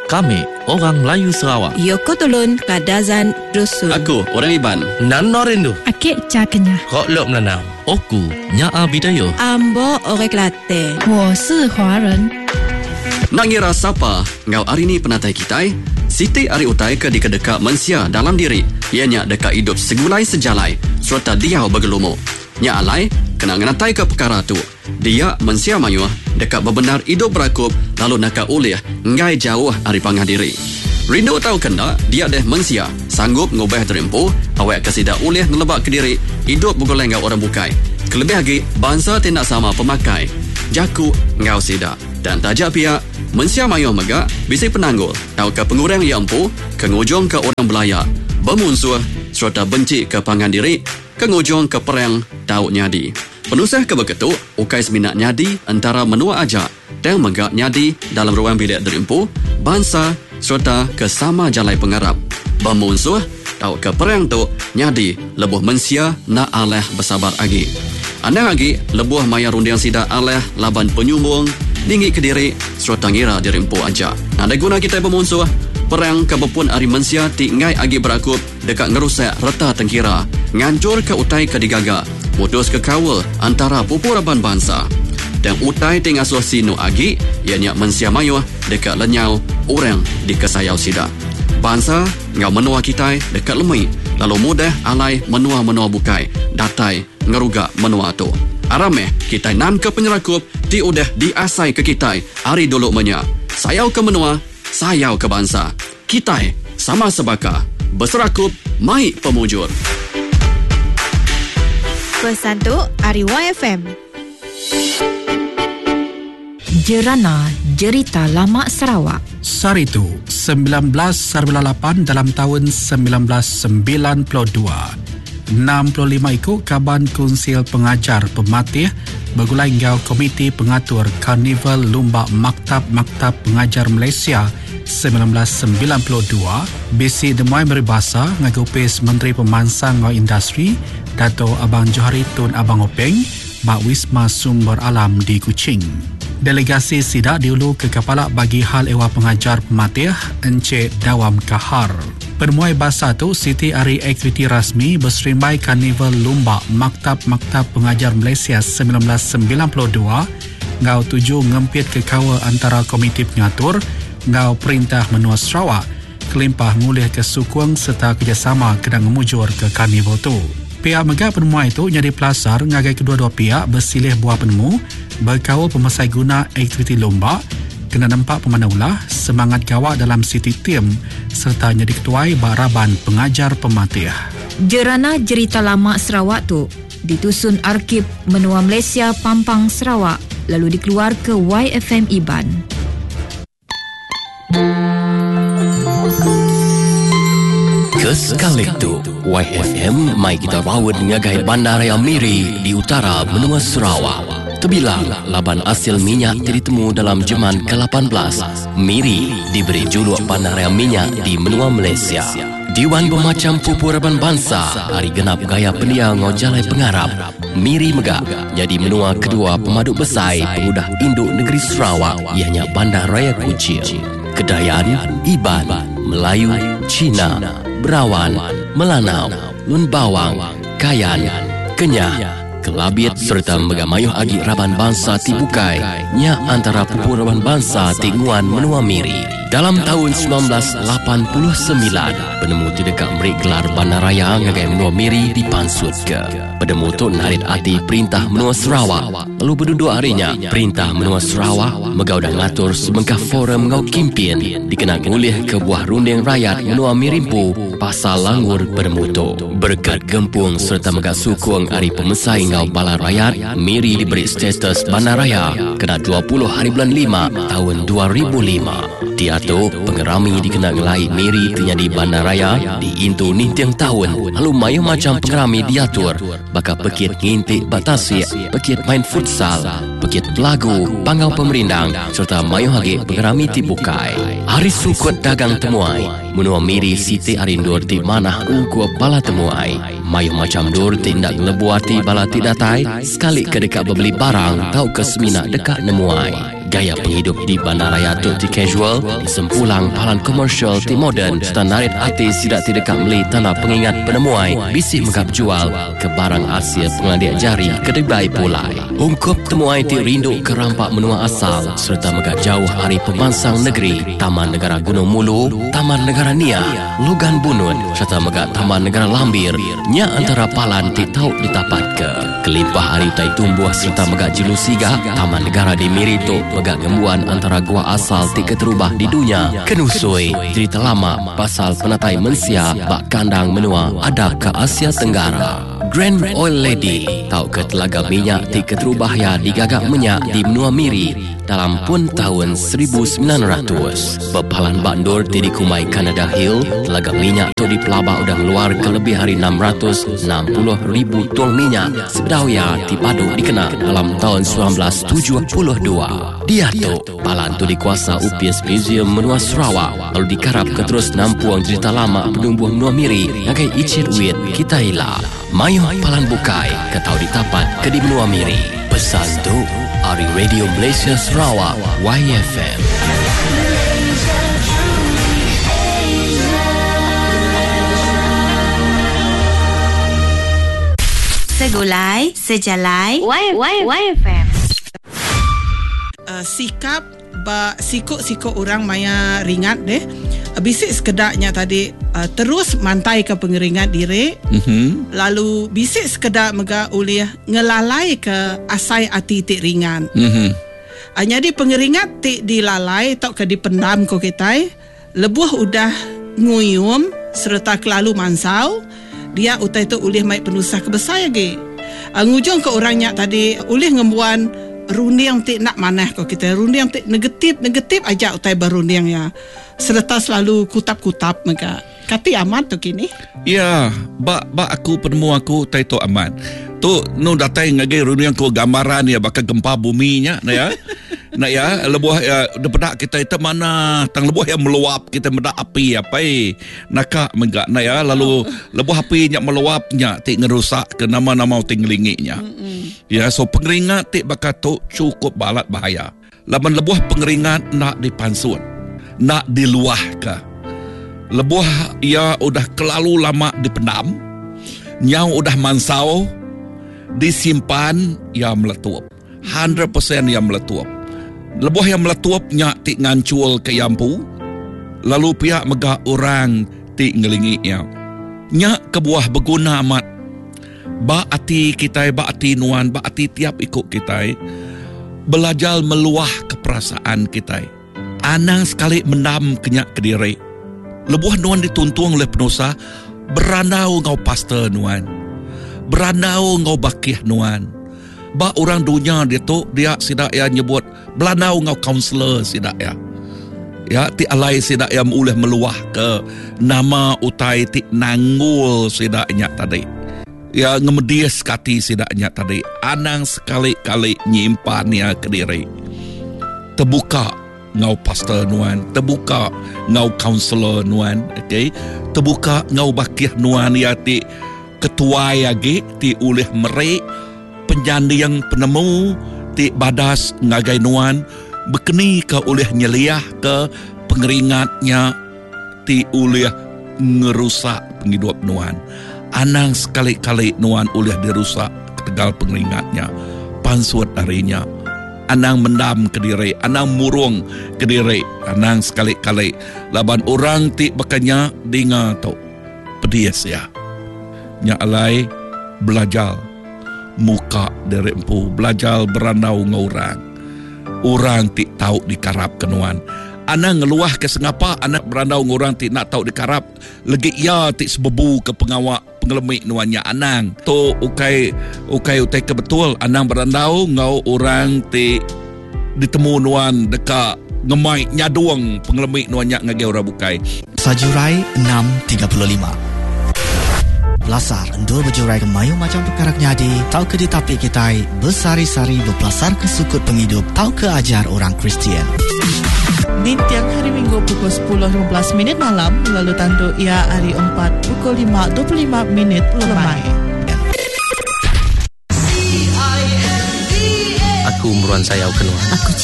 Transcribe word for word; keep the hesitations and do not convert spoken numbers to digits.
Kami orang Melayu Sarawak. Yoko Tolon Kadazan Dusun. Aku orang Iban. Nan Norindu. Akik Cakenya. Kok lop nanau. Oku Nyaa Bidayo. Ambo Orang Kelate. 我是华人。 Nak ngira siapa ngau hari ni penatai kita? Siti ari utai ke dika-deka mensia dalam diri. Ianya deka hidup segulai sejalai serta dia bergelumuk. Nya alai kena ngenatai ke perkara tu. Dia mensia mayuh deka bebenar hidup berakup lalu nak ulih ngai jauh ari pangah diri. Rindu tahu kena dia deh mensia sanggup ngubah terimpu awak kesida ulih ngelebak ke diri hidup bergoleng ngau orang bukai. Kelebih lagi bangsa tindak sama pemakai. Jaku ngau sida dan tajak pihak mensia mayuh megak bisi penanggul tahu ke pengurang yang empu kengujung ke orang belayak bermunsuh serta benci ke pangan diri kengujung ke perang tahu nyadi penusah ke beketuk ukai seminat nyadi antara menua ajak dan megak nyadi dalam ruang bilik derimpu bangsa serta ke sama jalai pengarap bermunsuh tahu ke perang tu nyadi lebuh mensia nak aleh bersabar lagi anda lagi lebuh maya rundiang sida aleh laban penyumbung tinggi ke diri serta ngira dirimpu aja. Ada guna kita bermunsuh perang kebepun ari mensia tinggai agi berakup dekat ngerusak reta tengkira ngancur ke utai ke digaga putus ke kawal antara pupuraban bangsa dan utai tingasuh sinu agi ianya mensia mayuh dekat lenyau orang di kesayau sida bangsa ngau menua kita dekat lemui lalu mudah alai menua-menua bukai datai ngerugak menua tu arameh kita nan ke penyerakup ti udah diasai ke kita hari dulu menya sayau ke menua sayau ke bangsa kita sama sebaka berserakup mai pemujur Pesan tu Ari Y F M. Jerana Jerita Lama Sarawak. Saritu sembilan belas lapan dalam tahun sembilan belas sembilan puluh dua. enam puluh lima ikut Kaban Konsil Pengajar Pematih bergulai ngau Komiti Pengatur Karnival Lumba Maktab-Maktab Pengajar Malaysia sembilan belas sembilan puluh dua bisi demuai beribasa ngagupis Menteri Pemansang ngau Industri Dato' Abang Johari Tun Abang Openg Mak Wisma Sumber Alam di Kuching. Delegasi sidak diulu ke Kepala Bagi Hal Ewa Pengajar Pematih Encik Dawam Kahar. Permuai bahasa tu Siti Ari aktiviti rasmi berserimbai Karnival Lumba Maktab-Maktab Pengajar Malaysia sembilan belas sembilan puluh dua ngau tuju ngempit ke kawa antara Komiti Pengatur ngau Perintah Menua Sarawak kelimpah ngulih ke Sukung serta kerjasama kena memujur ke Karnival tu. Pihak megah permuai itu jadi pelasar ngagai kedua-dua pihak bersilih buah penemu berkawal pemasai guna aktiviti lomba kena nampak pemanaulah semangat gawak dalam City Team serta jadi ketuai baraban pengajar pematih. Jerana Jerita Lama Sarawak tu ditusun Arkib Menua Malaysia Pampang Sarawak lalu dikeluar ke Y F M Iban. Kesekali tu Y F M mai kita rawat ngagai Bandaraya Miri di utara Menua Sarawak. Terbilang laban hasil minyak ditemu dalam zaman ke lapan belas. Miri diberi juluk Bandaraya Minyak di Menua Malaysia. Diwan bermacam pupuraban bangsa hari genap gaya pendia ngau jalai pengarap. Miri megak jadi menua kedua pemaduk besar pengudah induk negeri Sarawak ianya Bandaraya Kuching. Kedayan, Iban, Melayu, Cina, Berawan, Melanau, Lun Bawang, Kayan, Kenyah, Kelabit serta megamayuh agi raban bangsa Tibukai nya antara pupuraban bangsa Tinguan Menua Miri. Dalam tahun sembilan belas lapan puluh sembilan, penemu tidak memberi gelar Bandaraya ngagai Menua Miri dipansut ke. Penemu tu narit hati Perintah Menua Sarawak. Lalu berduduk harinya, Perintah Menua Sarawak megau dah ngatur sebengkah forum ngau kimpin dikenal ngulih ke buah runding rakyat Menua Mirimpu pasal langur penemu tu. Berkat gempung serta megak sukung hari pemesai ngau bala rakyat, Miri diberi status Bandaraya kena dua puluh hari bulan lima tahun dua ribu lima. Dia tu pengerami dikenal ngelai Miri terjadi Bandaraya di Intu nintiang tahun. Lalu mayu macam pengerami diatur bakal pekit ngintik batasik, pekit main futsal, pekit pelagu, pangau pemerindang serta mayu hagi pengerami tibukai. Hari sukut dagang temuai Menua Miri Siti Arindur ti manah ungku bala temuai. Mayu macam dur tindak lebuati bala ti datai sekali ke dekat bebeli barang tau ke semina dekat nemuai. gaya penghidup di bandaraya tu ti casual, di sempulang palan komersial ti modern, serta narit artis tidak tidak meli tanda pengingat penemuai, bisik megap jual ke barang Asia pengadik jari kedai pulai. Ungkup temuai ti rindu ke rampak menua asal, serta megap jauh hari pemansang negeri, Taman Negara Gunung Mulu, Taman Negara Nia, Logan Bunun, serta megap Taman Negara Lambir, nya antara palan ti tahu ditapat ke. Kelimpah hari tai tumbuh serta megak jilu siga, Taman Negara di Mirito megak gembuan antara gua asal ti keterubah di dunia. Kenusui cerita lama pasal penatai mensia bak kandang menua ada ke Asia Tenggara. Grand Oil Lady tahu ke telaga minyak ti keterubah ya digagak minyak di benua Miri dalam pun tahun seribu sembilan ratus. Bepalan bandur ti di Kumai Canada Hill, telaga minyak tu di pelabak udah keluar ke lebih hari enam ratus enam puluh ribu tuang minyak sebedawya ti padu dikenal dalam tahun sembilan belas tujuh puluh dua. Dia tu palan tu dikuasa U P S Museum Menua Sarawak, lalu dikarap ke terus nampuang cerita lama penumbuh benua Miri ngagai icit wit kita ila. Mayuh palan bukai ketau ditapat ke di benua Miri. Pesan tu Ari Radio Malaysia Sarawak Y F M. Segulai, sejalai, Y, y, y F M. Uh, sikap ba sikuk-sikuk orang maya ringat deh. Uh, bisik sekedaknya tadi uh, terus mantai ke pengeringat diri. Mm-hmm. Lalu bisik sekedar mega ulih ngelalai ke asai ati tik ringan. Mm-hmm. Uh, jadi pengeringat tik dilalai atau ke dipendam ko kita. Lebuh udah nguyum serta kelalu mansau. Dia utai tu ulih mai penusah kebesar lagi. Uh, ngujung ke orangnya tadi ulih ngembuan runding tik nak manah kau kita. Runding tik negatif negatif aja utai berunding ya. Serta selalu kutap-kutap mereka. Kati aman tu kini. Ya, bak bak aku penemu aku tai tu aman. Tu nu datai ngagai runding ko gambaran ya bakal gempa buminya nah ya. Nak ya, lebuh ya, depedak kita itu mana tang lebuh yang meluap kita medak api apa eh nakak menggak nak ya, lalu lebuh api nya meluapnya tik ngerusak ke nama-nama tinglingiknya. Ya, so pengeringat tik bakal tu cukup balat bahaya. Laban lebuh pengeringat nak dipansun, nak diluah ke. Lebuh ia udah kelalu lama dipendam, nyau udah mansau, disimpan ya meletup. one hundred percent yang meletup. Lebuh yang meletuapnya tik ngancul ke yampu, lalu pihak megah orang tik ngelingiknya. Nyak kebuah berguna amat. Ba ati kita, ba ati nuan, ba ati tiap ikut kita, belajar meluah ke perasaan kita. Anang sekali mendam kenyak ke diri. Lebuh nuan dituntung oleh penusa, beranau ngau pastor nuan, beranau ngau bakih nuan. Ba orang dunia dia tu dia sidak ya nyebut belanau ngau kaunselor sidak ya. Ya ti alai sidak ya mulih meluah ke nama utai ti nanggul sidaknya tadi. Ya ngemedias kati sidaknya tadi. Anang sekali-kali nyimpan ya ke diri. Terbuka ngau pastor nuan, terbuka ngau kaunselor nuan, okey. Terbuka ngau bakih nuan ya ti ketua ya ge ti ulih merek penjandi yang penemu ti badas ngagai nuan bekeni ke oleh nyeliah ke pengeringatnya ti oleh ngerusak penghidup nuan. Anang sekali-kali nuan oleh dirusak ketegal pengeringatnya pansuat harinya. Anang mendam ke diri, anang murung ke diri, anang sekali-kali laban orang ti bekanya dinga tu pedias ya. Nya alai belajar muka dari empu, belajar beranau ngorang. Orang tik tahu dikarap kenuan. Anak ngeluah ke sengapa, anak beranau ngorang tik nak tahu dikarap. Lagi ya tik sebebu ke pengawak pengelemik nuannya anang. Tu ukai ukai utai ke betul. Anang beranau ngau orang tik ditemu nuan dekat ngemai nyaduang pengelemik nuannya ngagi orang bukai. Sajurai enam tiga puluh lima. Belasar endul berjurai ke mayu macam perkara nyadi, tahu ke di tapi kita bersari-sari berpelasar ke sukut penghidup, tahu ke ajar orang Kristian. Di tiang hari Minggu pukul sepuluh lima belas minit malam, lalu tandu ia hari empat pukul lima dua puluh lima minit lemai. Aku umuran saya kenal. Aku